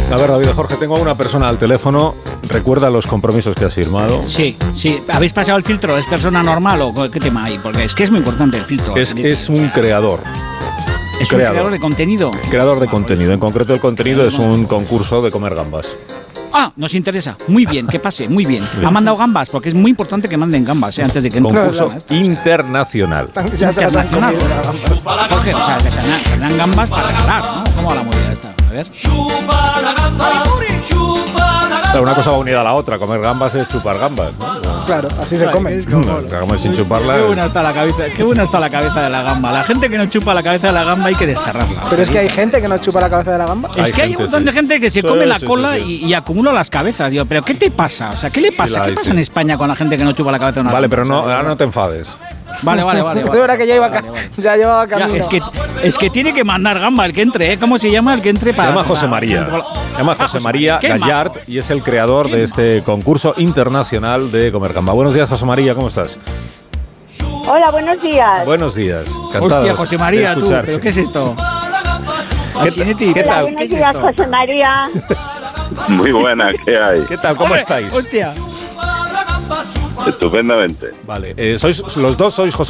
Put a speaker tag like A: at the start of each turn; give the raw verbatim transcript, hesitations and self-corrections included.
A: A ver, David, Jorge, tengo a una persona al teléfono. ¿Recuerda los compromisos que has firmado?
B: Sí, sí. ¿Habéis pasado el filtro? ¿Es persona normal o qué tema hay? Porque es que es muy importante el filtro.
A: Es, es un creador.
B: ¿Es creador. un creador de contenido?
A: Creador de ah, contenido. En concreto, el contenido es un concurso de comer gambas.
B: Ah, nos interesa. Muy bien, que pase, muy bien. Ha mandado gambas, porque es muy importante que manden gambas, ¿eh? Antes de que entre.
A: Concurso internacional.
B: Internacional. Jorge, o sea, que se dan gambas para regalar, ¿no? ¿Cómo va la movida esta? A ver.
A: Claro, una cosa va unida a la otra. Comer gambas es chupar gambas, ¿no?
C: Claro, así se come.
A: Gambas sin chuparla.
B: Qué buena está la cabeza, qué buena está la cabeza de la gamba. La gente que no chupa la cabeza de la gamba hay que desterrarla.
C: Pero es que hay gente que no chupa la cabeza de la gamba.
B: Es hay que hay un montón sí. de gente que se sí, come la sí, cola sí, sí. Y, y acumula las cabezas. Digo, pero ¿qué te pasa? O sea, ¿qué le pasa? Sí, ¿Qué pasa sí. en España con la gente que no chupa la cabeza de una
A: Vale,
B: gamba?
A: pero no, ahora no te enfades.
B: Vale, vale, vale.
C: vale. Ahora que ya iba, vale, vale. ya llevaba camino.
B: Ya, es, que, es que tiene que mandar gamba el que entre, ¿eh? ¿Cómo se llama el que entre? Para,
A: se llama José María. Se llama José María Gallard y es el creador de este concurso internacional de comer gamba. Buenos días, José María, ¿cómo estás?
D: Hola, buenos días.
A: Buenos días. Encantado.
B: Hostia, José María, tú, ¿pero qué es esto?
A: ¿Qué, ¿Qué, ¿qué tal?
D: Hola, buenos días, es José María.
E: Muy buena, ¿qué hay?
A: ¿Qué tal? ¿Cómo Oye, estáis?
B: Hostia.
E: Estupendamente.
A: Vale, eh, sois los dos sois José